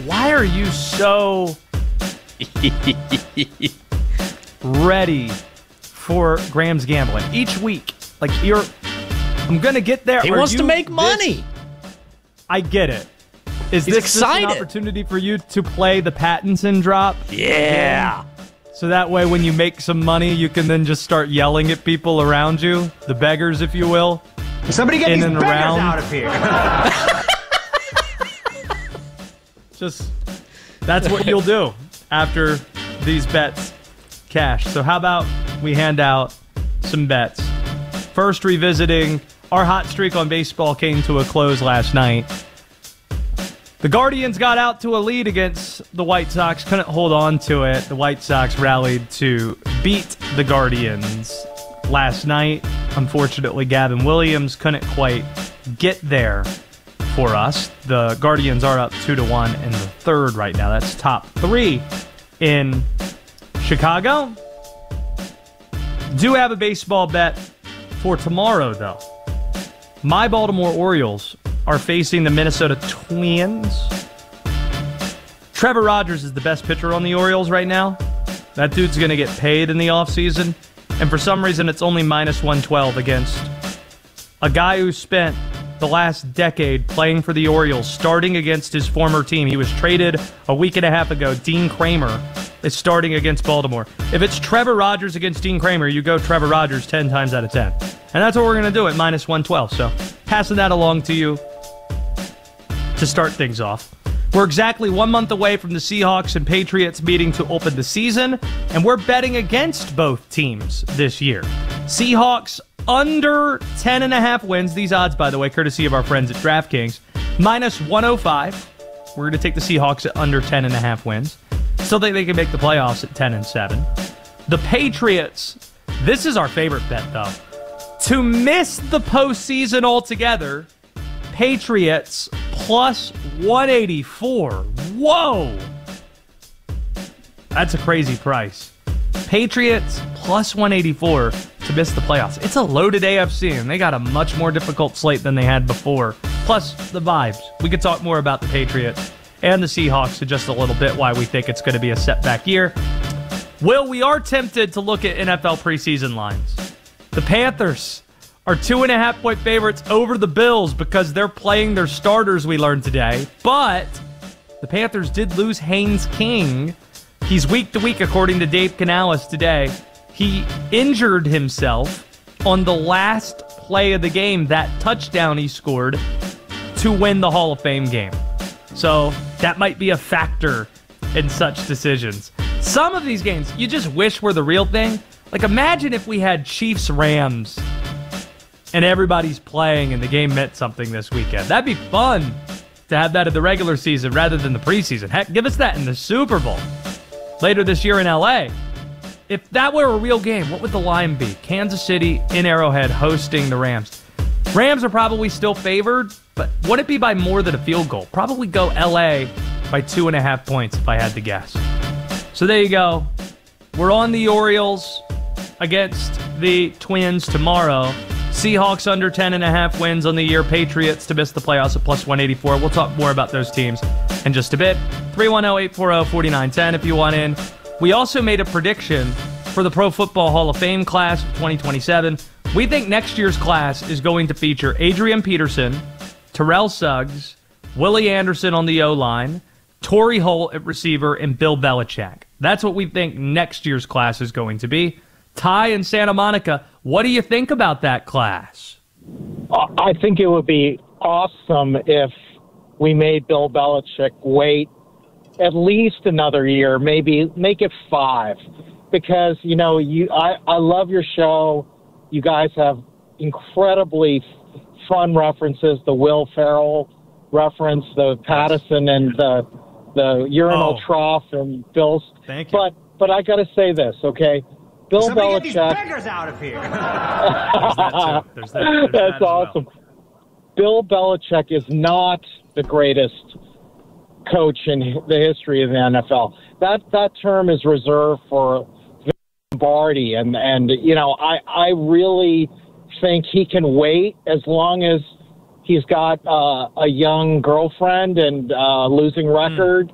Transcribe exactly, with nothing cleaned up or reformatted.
why are you so ready for Graham's gambling each week? Like, you're, I'm gonna get there. He Are wants you to make this- money. I get it. Is He's this just excited. an opportunity for you to play the Pattinson drop? Yeah. So that way, when you make some money, you can then just start yelling at people around you, the beggars, if you will. Somebody get In these and beggars around. out of here. Just, that's what you'll do after these bets cash. So how about we hand out some bets? First, revisiting our hot streak on baseball came to a close last night. The Guardians got out to a lead against the White Sox, couldn't hold on to it. The White Sox rallied to beat the Guardians last night. Unfortunately, Gavin Williams couldn't quite get there for us. The Guardians are up two to one in the third right now. That's top three in Chicago. Do have a baseball bet for tomorrow, though. My Baltimore Orioles are facing the Minnesota Twins. Trevor Rogers is the best pitcher on the Orioles right now. That dude's going to get paid in the offseason. And for some reason, it's only minus one twelve against a guy who spent the last decade playing for the Orioles, starting against his former team. He was traded a week and a half ago. Dean Kramer is starting against Baltimore. If it's Trevor Rogers against Dean Kramer, you go Trevor Rogers ten times out of ten. And that's what we're going to do at minus one twelve. So passing that along to you to start things off. We're exactly one month away from the Seahawks and Patriots meeting to open the season, and we're betting against both teams this year. Seahawks under ten and a half wins. These odds, by the way, courtesy of our friends at DraftKings, minus one oh five. We're going to take the Seahawks at under ten and a half wins. Still think they can make the playoffs at ten and seven. The Patriots, this is our favorite bet, though. To miss the postseason altogether, Patriots plus one eighty-four. Whoa! That's a crazy price. Patriots plus one eighty-four to miss the playoffs. It's a loaded A F C, and they got a much more difficult slate than they had before. Plus, the vibes. We could talk more about the Patriots and the Seahawks in just a little bit, why we think it's going to be a setback year. Will, we are tempted to look at N F L preseason lines. The Panthers are two and a half point favorites over the Bills because they're playing their starters, we learned today. But the Panthers did lose Haynes King. He's week to week, according to Dave Canales today. He injured himself on the last play of the game, that touchdown he scored to win the Hall of Fame game. So that might be a factor in such decisions. Some of these games, you just wish were the real thing. Like, imagine if we had Chiefs-Rams and everybody's playing and the game meant something this weekend. That'd be fun to have that in the regular season rather than the preseason. Heck, give us that in the Super Bowl later this year in L A. If that were a real game, what would the line be? Kansas City in Arrowhead hosting the Rams. Rams are probably still favored, but would it be by more than a field goal? Probably go L A by two and a half points if I had to guess. So there you go. We're on the Orioles against the Twins tomorrow. Seahawks under ten and a half wins on the year. Patriots to miss the playoffs at plus one eighty-four. We'll talk more about those teams in just a bit. three one zero, eight four zero, four nine one zero if you want in. We also made a prediction for the Pro Football Hall of Fame class of twenty twenty-seven. We think next year's class is going to feature Adrian Peterson, Terrell Suggs, Willie Anderson on the O-line, Torrey Holt at receiver, and Bill Belichick. That's what we think next year's class is going to be. Ty in Santa Monica, what do you think about that class? I think it would be awesome if we made Bill Belichick wait at least another year, maybe make it five. Because, you know, you I, I love your show. You guys have incredibly fun references, the Will Ferrell reference, the Patterson and the the urinal oh. trough and Bill's. Thank you. But, but I got to say this, okay? Bill Somebody Belichick. get these beggars out of here. There's that too. There's that, there's That's that as well. awesome. Bill Belichick is not the greatest coach in the history of the N F L. That that term is reserved for Vince Lombardi, and and you know I I really think he can wait as long as he's got uh, a young girlfriend and uh, losing record.